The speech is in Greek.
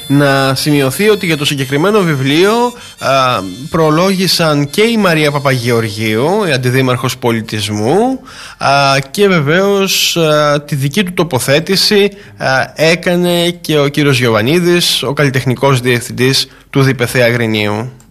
Να σημειωθεί ότι για το συγκεκριμένο βιβλίο προλόγησαν και η Μαρία Παπαγεωργίου, η Αντιδήμαρχος Πολιτισμού, και βεβαίως τη δική του τοποθέτηση έκανε και ο κύριος Γιωβανίδης, ο καλλιτεχνικός διευθυντής του ΔΠΘ Αγρινίου.